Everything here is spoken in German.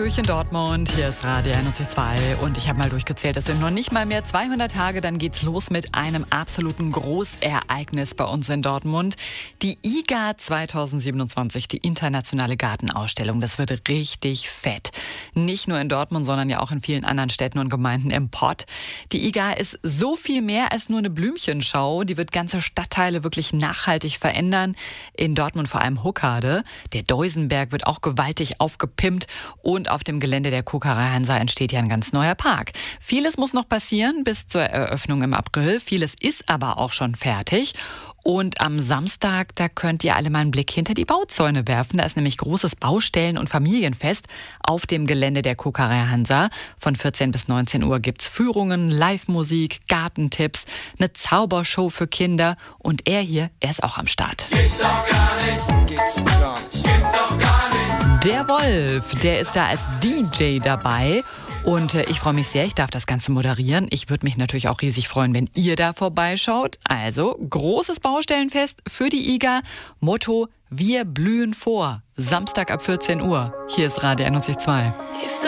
durch in Dortmund. Hier ist Radio 91.2 und ich habe mal durchgezählt, es sind noch nicht mal mehr 200 Tage, dann geht's los mit einem absoluten Großereignis bei uns in Dortmund. Die IGA 2027, die internationale Gartenausstellung, das wird richtig fett. Nicht nur in Dortmund, sondern ja auch in vielen anderen Städten und Gemeinden im Pott. Die IGA ist so viel mehr als nur eine Blümchenschau, die wird ganze Stadtteile wirklich nachhaltig verändern. In Dortmund vor allem Huckade. Der Deusenberg wird auch gewaltig aufgepimpt und auf dem Gelände der Kokerei Hansa entsteht ja ein ganz neuer Park. Vieles muss noch passieren bis zur Eröffnung im April. Vieles ist aber auch schon fertig. Und am Samstag, da könnt ihr alle mal einen Blick hinter die Bauzäune werfen. Da ist nämlich großes Baustellen- und Familienfest auf dem Gelände der Kokerei Hansa. Von 14 bis 19 Uhr gibt's Führungen, Live-Musik, Gartentipps, eine Zaubershow für Kinder. Und er ist auch am Start. Geht's auch gar nicht. Geht's gar nicht. Geht's auch gar nicht. Der Wolf, der ist da als DJ dabei. Und ich freue mich sehr, ich darf das Ganze moderieren. Ich würde mich natürlich auch riesig freuen, wenn ihr da vorbeischaut. Also, großes Baustellenfest für die IGA. Motto, wir blühen vor. Samstag ab 14 Uhr. Hier ist Radio 91.2.